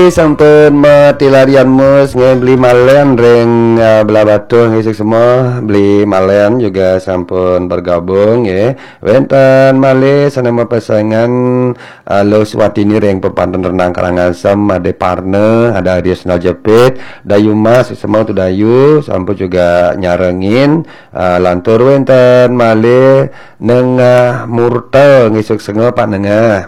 Sampun matilarian mus beli malen ring belah batu ngisik semua beli malen juga sampun bergabung ya. Wenten malih sanema pasangan Lo Swatini ring pepanten renang Karangasem ada Parne, ada Additional Jepit, Dayu Mas semua tu Dayu sampun juga nyarengin lantur wenten malih nengah murtel ngisik sengo pak nengah.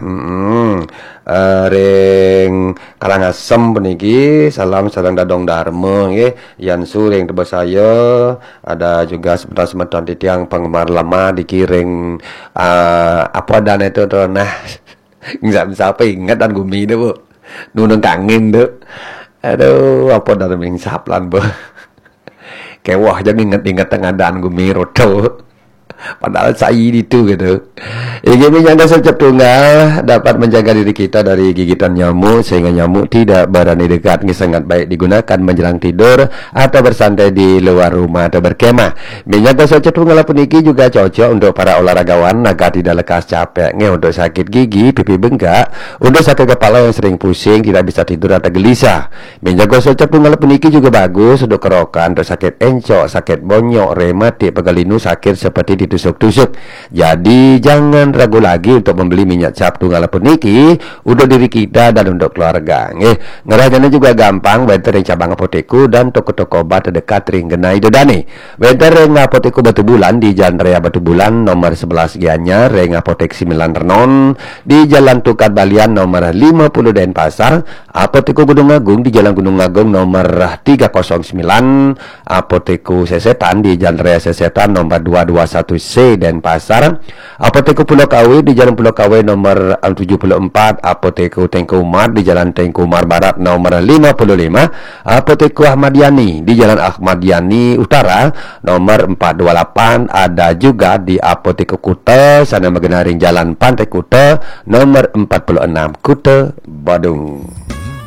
Ring Karangasem puniki salam sareng dadong dharma nggih yan suring tebas saya ada juga sebentar-sebentar di tiang penggemar lama dikiring apa dan itu tuh nah nggak bisa apa ingat dan gumi deh bu nunung kangen deh aduh apa dan ming saplan bu kewah jangan inget-inget tengadaan gumi roto padahal saya itu gitu. Ini menjaga setiap tunggal dapat menjaga diri kita dari gigitan nyamuk sehingga nyamuk tidak berani dekat. Ini sangat baik digunakan menjelang tidur atau bersantai di luar rumah atau berkemah. Menjaga setiap tunggal puniki juga cocok untuk para olahragawan agar tidak lekas capek. Ini untuk sakit gigi, pipi bengkak, untuk sakit kepala yang sering pusing, tidak bisa tidur atau gelisah. Menjaga setiap tunggal puniki juga bagus untuk kerokan, untuk sakit encok, sakit bonyok, rematik, pegalinu, sakit seperti ditusuk-tusuk. Jadi jangan ragu lagi untuk membeli minyak cap tunggal puniki untuk diri kita dan untuk keluarga. Ngerajanya juga gampang, wenter yang cabang apoteku dan toko-toko obat terdekat ring genai dodane. Wenter ring apoteku Batu Bulan di Jalan Raya Batu Bulan nomor 11 Gianyar, ring apotek 9 Renon di Jalan Tukat Balian nomor 50 Denpasar, apoteku Gunung Agung di Jalan Gunung Agung nomor 309, apoteku Sesetan di Jalan Raya Sesetan nomor 221 C Denpasar, apoteku Pulau Kawi di Jalan Pulau Kawi nomor 74, apoteku Tengku Umar di Jalan Tengku Umar Barat nomor 55, apoteku Ahmadiani di Jalan Ahmadiani Utara nomor 428, ada juga di apoteku Kuta sana Megenaring Jalan Pantai Kuta nomor 46 Kuta Badung.